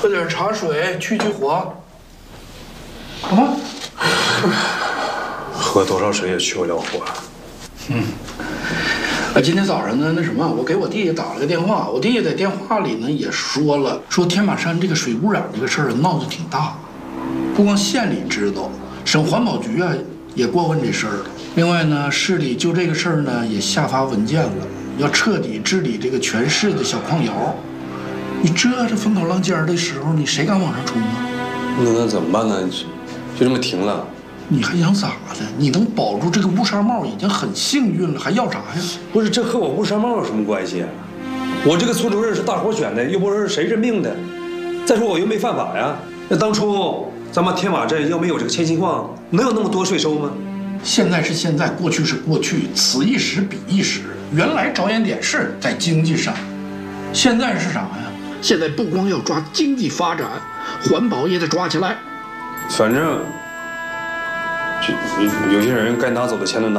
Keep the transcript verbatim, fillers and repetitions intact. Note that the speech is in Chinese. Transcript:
喝点茶水去去火。干嘛？ 喝多少水也去不了火。 嗯。啊，今天早上呢，那什么，我给我弟弟打了个电话，我弟弟在电话里呢也说了，说天马山这个水污染这个事儿闹得挺大，不光县里知道，省环保局啊也过问这事儿了。另外呢，市里就这个事儿呢也下发文件了，要彻底治理这个全市的小矿窑。你这这风口浪尖的时候，你谁敢往上冲啊？ 那那怎么办呢？就这么停了？ 你还想咋的？你能保住这个乌纱帽已经很幸运了，还要啥呀？ 不是，这和我乌纱帽有什么关系啊？我这个村主任是大伙选的，又不是谁任命的。再说我又没犯法呀。那当初咱们天马镇要没有这个千心矿，能有那么多税收吗？ 现在是现在，过去是过去，此一时彼一时。原来着眼点是在经济上，现在是啥呀？现在不光要抓经济发展，环保也得抓起来。 反正，有有些人该拿走的钱都拿。